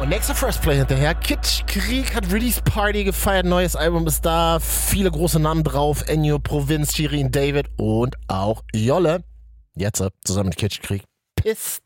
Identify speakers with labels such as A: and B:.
A: Und nächste First Play hinterher. Kid Krieg hat Release Party gefeiert. Neues Album ist da. Viele große Namen drauf. Ennio, Provinz, Shirin David und auch Jolle. Jetzt zusammen mit Kid Krieg. Piss.